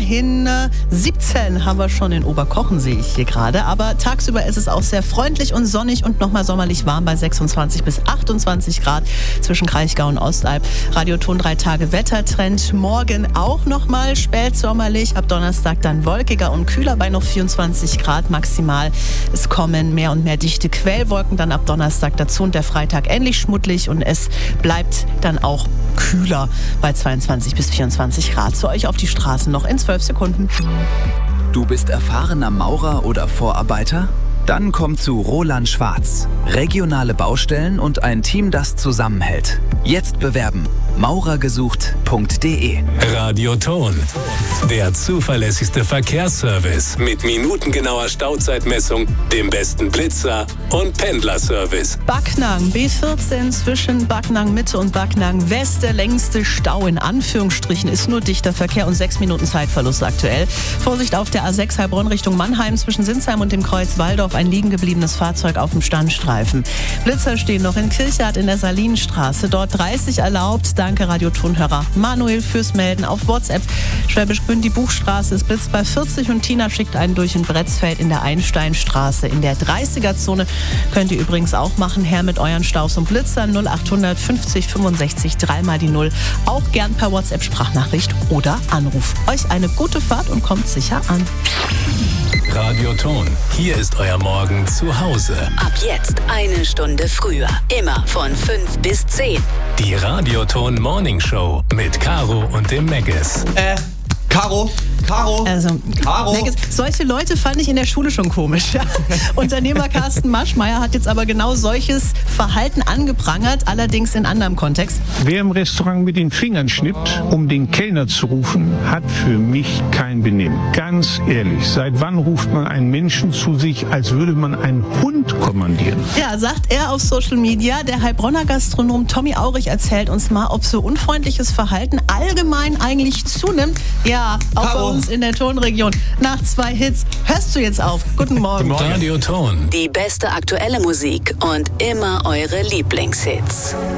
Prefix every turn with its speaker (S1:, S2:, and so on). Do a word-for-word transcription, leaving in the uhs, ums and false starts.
S1: immerhin siebzehn haben wir schon in Oberkochen, sehe ich hier gerade. Aber tagsüber ist es auch sehr freundlich und sonnig und nochmal sommerlich warm bei sechsundzwanzig bis achtundzwanzig Grad zwischen Kraichgau und Ostalb. Radioton drei Tage Wettertrend. Morgen auch nochmal spätsommerlich. Ab Donnerstag dann wolkiger und kühler bei noch vierundzwanzig Grad maximal. Es kommen mehr und mehr dichte Quellwolken dann ab Donnerstag dazu und der Freitag ähnlich schmuddelig und es bleibt dann auch kühler bei zweiundzwanzig bis vierundzwanzig Grad. Zu euch auf die Straßen noch in zwölf Sekunden.
S2: Du bist erfahrener Maurer oder Vorarbeiter? Dann komm zu Roland Schwarz. Regionale Baustellen und ein Team, das zusammenhält. Jetzt bewerben. maurergesucht punkt de.
S3: Radioton. Der zuverlässigste Verkehrsservice mit minutengenauer Stauzeitmessung, dem besten Blitzer und Pendlerservice.
S1: Backnang B vierzehn zwischen Backnang Mitte und Backnang West. Der längste Stau in Anführungsstrichen ist nur dichter Verkehr und sechs Minuten Zeitverlust aktuell. Vorsicht auf der A sechs Heilbronn Richtung Mannheim zwischen Sinsheim und dem Kreuz Walldorf. Ein liegen gebliebenes Fahrzeug auf dem Standstreifen. Blitzer stehen noch in Kirchhardt in der Salinenstraße. Dort dreißig erlaubt. Danke Radiotonhörer Manuel fürs Melden auf WhatsApp. Schwäbisch Gmünd, die Buchstraße ist blitzt bei vierzig und Tina schickt einen durch in Bretzfeld in der Einsteinstraße. In der dreißiger-Zone könnt ihr übrigens auch machen. Her mit euren Staus und Blitzern null achthundert fünfzig fünfundsechzig dreimal die null. Auch gern per WhatsApp Sprachnachricht oder Anruf. Euch eine gute Fahrt und kommt sicher an.
S3: Radioton. Hier ist euer Morgen zu Hause.
S4: Ab jetzt eine Stunde früher. Immer von fünf bis zehn.
S3: Die Radioton Morning Show mit Caro und dem Meggis.
S5: Äh, Caro, Caro,
S1: Also,
S5: Caro.
S1: Meggis, solche Leute fand ich in der Schule schon komisch. Ja. Unternehmer Carsten Maschmeyer hat jetzt aber genau solches Verhalten angeprangert, allerdings in anderem Kontext.
S6: Wer im Restaurant mit den Fingern schnippt, um den Kellner zu rufen, hat für mich kein Benehmen. Ganz ehrlich, seit wann ruft man einen Menschen zu sich, als würde man einen Hund kommandieren?
S1: Ja, sagt er auf Social Media. Der Heilbronner Gastronom Tommy Aurich erzählt uns mal, ob so unfreundliches Verhalten allgemein eigentlich zunimmt. Ja, auch
S5: Caro.
S1: bei uns in der Tonregion. Nach zwei Hits hörst du jetzt auf. Guten Morgen.
S5: Guten Morgen.
S3: Radioton.
S4: Die beste aktuelle Musik und immer eure Lieblingshits.